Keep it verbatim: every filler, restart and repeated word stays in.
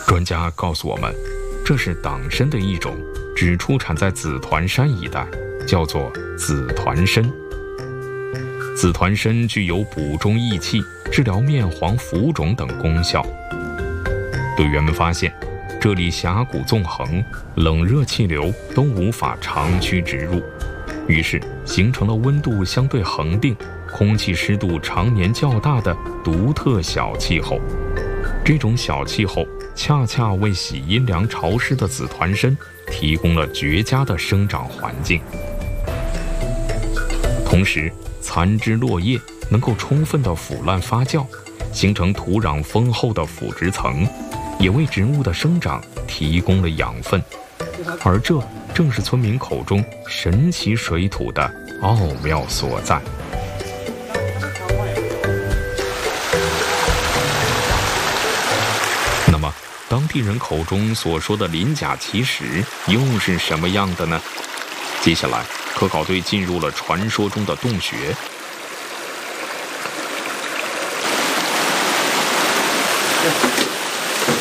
专家告诉我们，这是党参的一种，只出产在紫团山一带，叫做紫团参。紫团参具有补中益气、治疗面黄浮肿等功效。队员们发现，这里峡谷纵横，冷热气流都无法长驱直入，于是形成了温度相对恒定、空气湿度常年较大的独特小气候。这种小气候恰恰为喜阴凉潮湿的紫团参提供了绝佳的生长环境。同时，残枝落叶能够充分的腐烂发酵，形成土壤丰厚的腐殖层，也为植物的生长提供了养分。而这正是村民口中神奇水土的奥妙所在。那么，当地人口中所说的鳞甲奇石又是什么样的呢？接下来，科考队进入了传说中的洞穴，